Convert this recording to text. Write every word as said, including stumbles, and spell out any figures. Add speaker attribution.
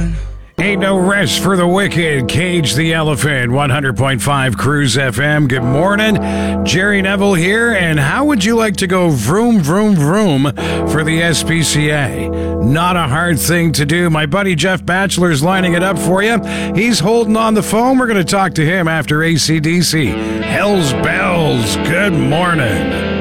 Speaker 1: one.
Speaker 2: Ain't no rest for the wicked. Cage the Elephant, one hundred point five Cruise F M. Good morning. Jerry Neville here, and how would you like to go vroom, vroom, vroom for the S P C A? Not a hard thing to do. My buddy Jeff Batchelor's lining it up for you. He's holding on the phone. We're going to talk to him after A C D C. Hell's Bells. Good morning.